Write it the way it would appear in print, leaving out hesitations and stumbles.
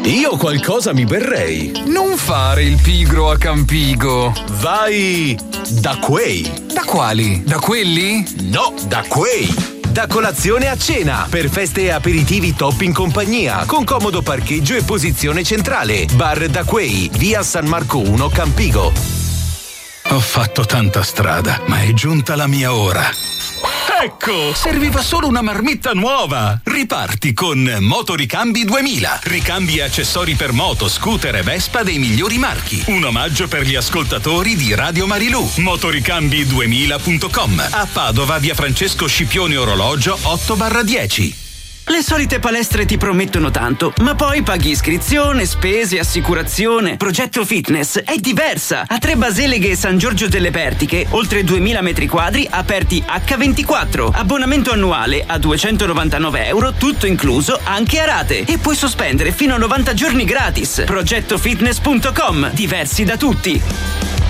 Io qualcosa mi berrei. Non fare il pigro a Campigo. Vai da quei. Da quali? Da quelli? No, da quei. Da colazione a cena, per feste e aperitivi top in compagnia, con comodo parcheggio e posizione centrale. Bar da quei, via San Marco 1, Campigo. Ho fatto tanta strada, ma è giunta la mia ora. Ecco, serviva solo una marmitta nuova. Riparti con Motoricambi 2000. Ricambi e accessori per moto, scooter e Vespa dei migliori marchi. Un omaggio per gli ascoltatori di Radio Marilù. Motoricambi2000.com. A Padova, via Francesco Scipione Orologio 8/10. Le solite palestre ti promettono tanto, ma poi paghi iscrizione, spese, assicurazione. Progetto Fitness è diversa. A Tre Baseleghe e San Giorgio delle Pertiche, oltre 2000 metri quadri aperti H24. Abbonamento annuale a €299, tutto incluso, anche a rate. E puoi sospendere fino a 90 giorni gratis. Progettofitness.com, diversi da tutti.